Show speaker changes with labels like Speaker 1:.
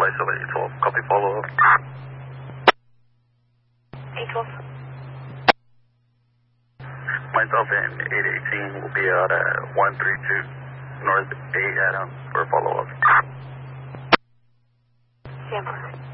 Speaker 1: Over 812, copy follow-up.
Speaker 2: 812.
Speaker 1: Myself and 818 will be out at 132 North 8 Adams for follow-up.
Speaker 2: Stand by.